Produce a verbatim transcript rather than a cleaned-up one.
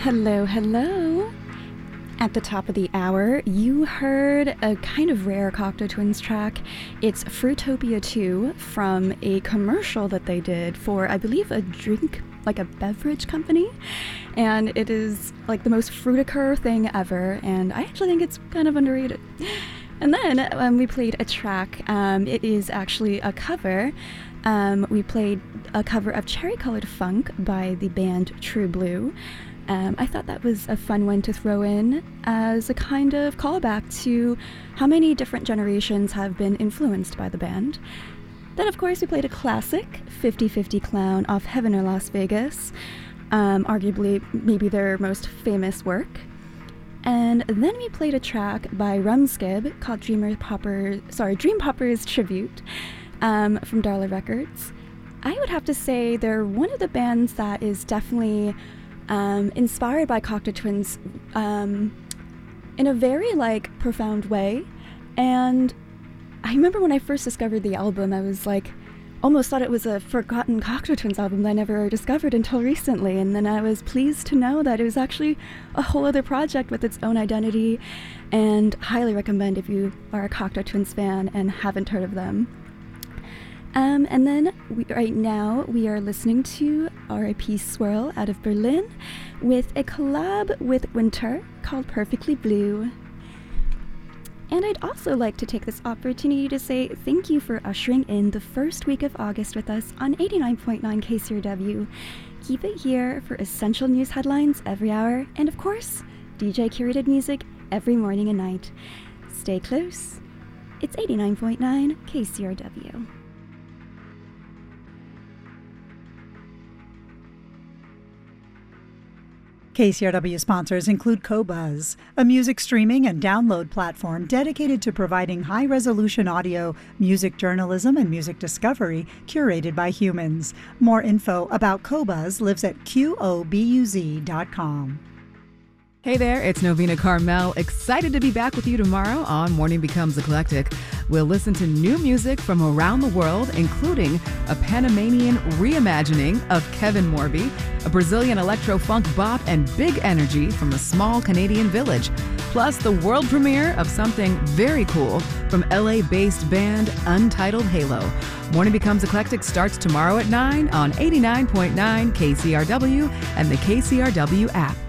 Hello, hello. At the top of the hour, you heard a kind of rare Cocteau Twins track. It's Fruitopia two from a commercial that they did for, I believe, a drink, like a beverage company. And it is like the most fruiticer thing ever, and I actually think it's kind of underrated. And then um, we played a track. Um, it is actually a cover. Um, we played a cover of Cherry Colored Funk by the band True Blue. Um, I thought that was a fun one to throw in as a kind of callback to how many different generations have been influenced by the band. Then, of course, we played a classic, fifty fifty Clown off Heaven or Las Vegas, um, arguably maybe their most famous work. And then we played a track by Rumskib called Dreamer Popper, sorry, Dream Popper's Tribute um, from Darla Records. I would have to say they're one of the bands that is definitely Um, inspired by Cocteau Twins um, in a very like profound way. And I remember when I first discovered the album, I was like almost thought it was a forgotten Cocteau Twins album that I never discovered until recently, and then I was pleased to know that it was actually a whole other project with its own identity, and highly recommend if you are a Cocteau Twins fan and haven't heard of them. Um, and then we, right now we are listening to R I P Swirl out of Berlin with a collab with Winter called Perfectly Blue. And I'd also like to take this opportunity to say thank you for ushering in the first week of August with us on eighty-nine point nine K C R W. Keep it here for essential news headlines every hour, and of course, D J curated music every morning and night. Stay close. It's eighty-nine point nine K C R W. K C R W sponsors include Qobuz, a music streaming and download platform dedicated to providing high-resolution audio, music journalism, and music discovery curated by humans. More info about Qobuz lives at Q O B U Z dot com. Hey there, it's Novena Carmel, excited to be back with you tomorrow on Morning Becomes Eclectic. We'll listen to new music from around the world, including a Panamanian reimagining of Kevin Morby, a Brazilian electro-funk bop, and big energy from a small Canadian village, plus the world premiere of something very cool from L A-based band Untitled Halo. Morning Becomes Eclectic starts tomorrow at nine on eighty-nine point nine K C R W and the K C R W app.